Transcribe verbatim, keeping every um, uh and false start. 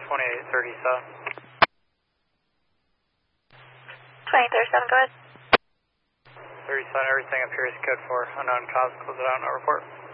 twenty-eight thirty-seven. twenty-eight thirty-seven, go ahead. thirty-seven, everything appears good for unknown cause. Close it out, no report.